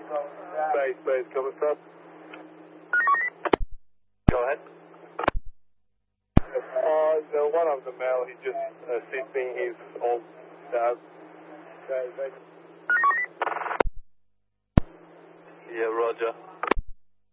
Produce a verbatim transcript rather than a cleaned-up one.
Base, base, cover stop. Go ahead. Uh, the one of the male, he's just assisting his old dad. Okay, thank you. Yeah, roger.